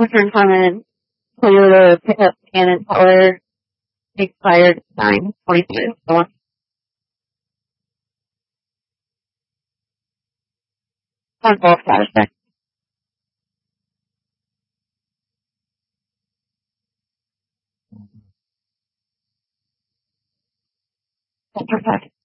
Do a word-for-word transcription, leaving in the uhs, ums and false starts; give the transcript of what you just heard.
return common Toyota pickup Cannon color expired nine twenty-two. On both sides. That's perfect.